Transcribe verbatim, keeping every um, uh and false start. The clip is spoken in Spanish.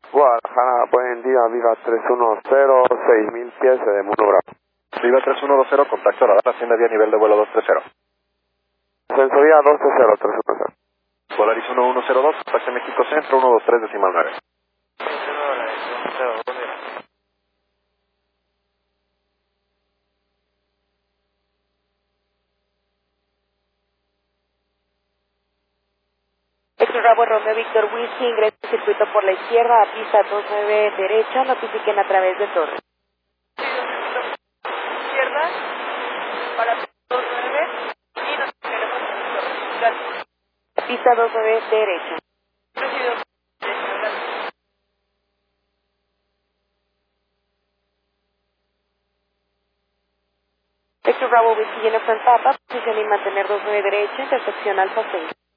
Guadalajara, buen día, Viva tres uno cero, seis mil pies de Mundo Bravo. Viva tres uno dos cero, contacto radar, asciende vía nivel de vuelo dos tres cero. Sensoría dos tres cero, tres uno cero. Polaris uno uno cero dos, contacto México Centro, uno dos tres decimal nueve. Héctor Bravo Romeo Víctor Whisky, ingreso al circuito por la izquierda a pista dos nueve derecha, notifiquen a través de torre. Izquierda, para dos nueve y notificaremos a torre. Pista dos nueve derecha. Héctor Bravo Whisky Jennifer Papa, posición y mantener dos nueve derecha, intersección Alfa seis.